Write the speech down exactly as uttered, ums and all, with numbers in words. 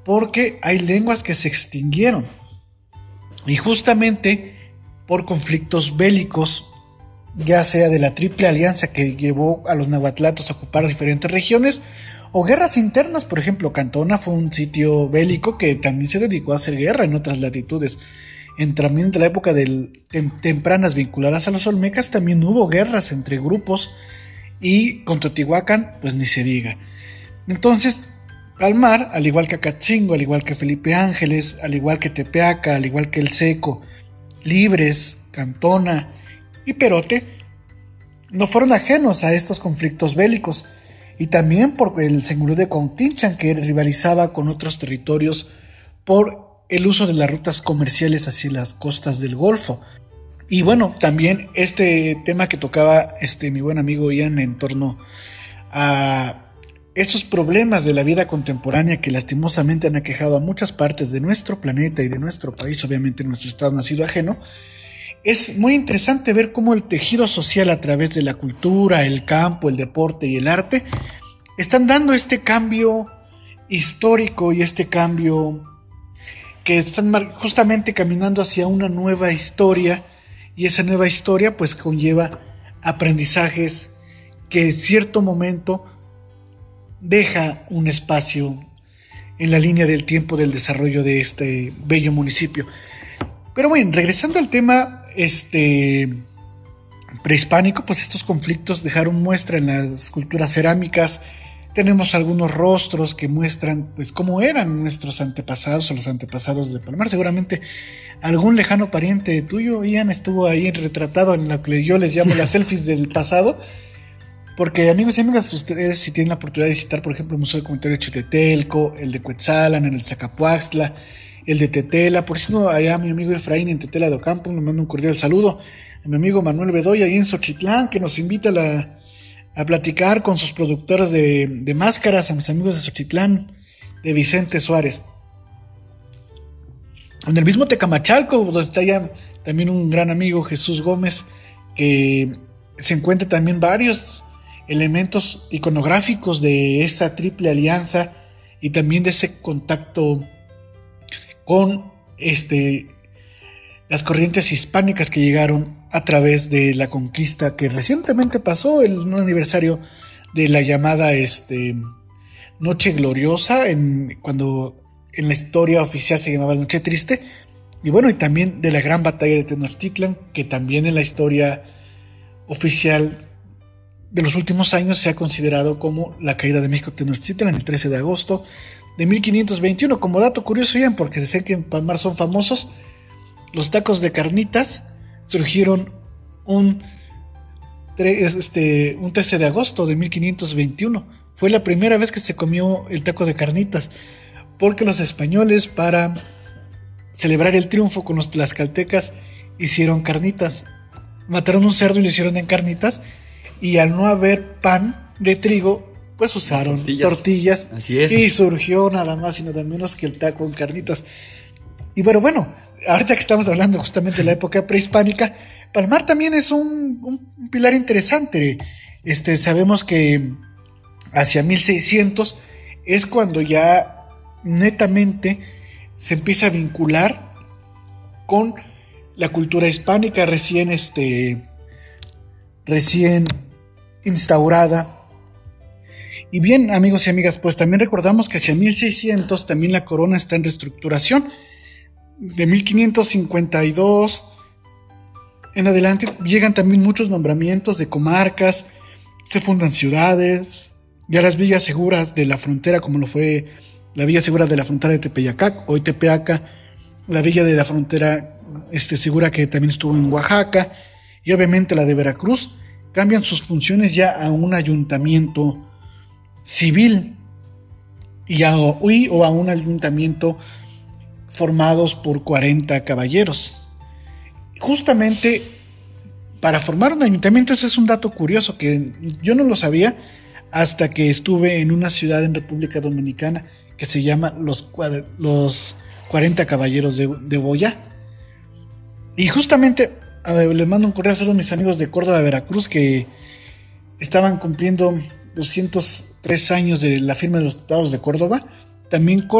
porque hay lenguas que se extinguieron. Y justamente por conflictos bélicos, ya sea de la Triple Alianza que llevó a los nahuatlatos a ocupar diferentes regiones, o guerras internas. Por ejemplo, Cantona fue un sitio bélico que también se dedicó a hacer guerra en otras latitudes. En, también de la época del, tem, tempranas vinculadas a los olmecas, también hubo guerras entre grupos, y con Teotihuacán, pues ni se diga. Entonces, Palmar, al igual que Acatzingo, al igual que Felipe Ángeles, al igual que Tepeaca, al igual que El Seco, Libres, Cantona y Perote, no fueron ajenos a estos conflictos bélicos, y también por el señorío de Continchan, que rivalizaba con otros territorios por el uso de las rutas comerciales hacia las costas del Golfo. Y bueno, también este tema que tocaba este mi buen amigo Ian en torno a esos problemas de la vida contemporánea que lastimosamente han aquejado a muchas partes de nuestro planeta y de nuestro país, obviamente nuestro estado nacido ajeno. Es muy interesante ver cómo el tejido social, a través de la cultura, el campo, el deporte y el arte, están dando este cambio histórico y este cambio que están justamente caminando hacia una nueva historia, y esa nueva historia pues conlleva aprendizajes que en cierto momento deja un espacio en la línea del tiempo del desarrollo de este bello municipio. Pero bueno, regresando al tema este prehispánico, pues estos conflictos dejaron muestra en las culturas cerámicas. Tenemos algunos rostros que muestran pues cómo eran nuestros antepasados o los antepasados de Palmar. Seguramente algún lejano pariente tuyo, Ian, estuvo ahí retratado en lo que yo les llamo las selfies del pasado. Porque, amigos y amigas, ustedes si tienen la oportunidad de visitar, por ejemplo, el Museo de Comunitario de Chutetelco, el de Cuetzalan, en el Zacapuaxtla, el de Tetela, por cierto, allá mi amigo Efraín en Tetela de Ocampo, le mando un cordial saludo. A mi amigo Manuel Bedoya ahí en Xochitlán, que nos invita a, la, a platicar con sus productores de, de máscaras, a mis amigos de Xochitlán, de Vicente Suárez. En el mismo Tecamachalco, donde está ya también un gran amigo, Jesús Gómez, que se encuentra también varios elementos iconográficos de esta triple alianza y también de ese contacto con este, las corrientes hispánicas que llegaron a través de la conquista que recientemente pasó, el un aniversario de la llamada este, Noche Gloriosa, en, cuando en la historia oficial se llamaba Noche Triste, y bueno, y también de la gran batalla de Tenochtitlan, que también en la historia oficial de los últimos años se ha considerado como la caída de México Tenochtitlan el trece de agosto de mil quinientos veintiuno. Como dato curioso, ya porque sé que en Palmar son famosos, los tacos de carnitas surgieron un, este, un trece de agosto de mil quinientos veintiuno. Fue la primera vez que se comió el taco de carnitas, porque los españoles, para celebrar el triunfo con los tlaxcaltecas, hicieron carnitas. Mataron un cerdo y lo hicieron en carnitas, y al no haber pan de trigo, pues usaron tortillas, tortillas Así es. Y surgió nada más y nada menos que el taco en carnitas. Y bueno, bueno, ahorita que estamos hablando justamente de la época prehispánica, Palmar también es un, un, un pilar interesante. Este, sabemos que hacia mil seiscientos es cuando ya netamente se empieza a vincular con la cultura hispánica recién, este, recién instaurada. Y bien, amigos y amigas, pues también recordamos que hacia mil seiscientos también la corona está en reestructuración. De mil quinientos cincuenta y dos en adelante llegan también muchos nombramientos de comarcas, se fundan ciudades, ya las villas seguras de la frontera, como lo fue la villa segura de la frontera de Tepeyacac, hoy Tepeaca, la villa de la frontera este, segura que también estuvo en Oaxaca, y obviamente la de Veracruz, cambian sus funciones ya a un ayuntamiento civil y a, y, o a un ayuntamiento formados por cuarenta caballeros. Justamente para formar un ayuntamiento, ese es un dato curioso que yo no lo sabía hasta que estuve en una ciudad en República Dominicana que se llama Los, los cuarenta Caballeros de, de Boyá. Y justamente a ver, les mando un correo a todos mis amigos de Córdoba, Veracruz, que estaban cumpliendo doscientos tres años de la firma de los Tratados de Córdoba. También